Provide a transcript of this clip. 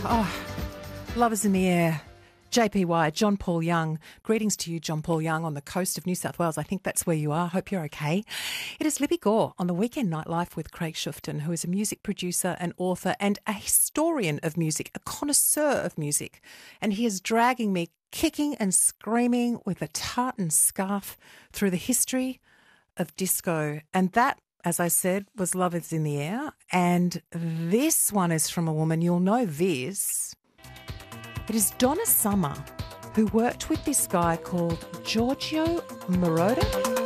Love is in the air. JPY, John Paul Young. Greetings to you, John Paul Young, on the coast of New South Wales. I think that's where you are. Hope you're okay. It is Libby Gore on the Weekend Nightlife with Craig Shufton, who is a music producer, an author, and a historian of music, a connoisseur of music. And he is dragging me kicking and screaming with a tartan scarf through the history of disco. And that, as I said, was Love is in the Air. And this one is from a woman, you'll know this. It is Donna Summer, who worked with this guy called Giorgio Moroder.